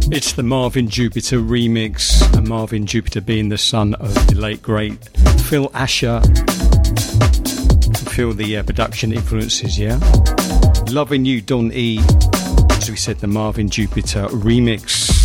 It's the Marvin Jupiter remix, and Marvin Jupiter being the son of the late great Phil Asher. Feel the production influences, yeah? Loving You, Don E, as we said, the Marvin Jupiter remix.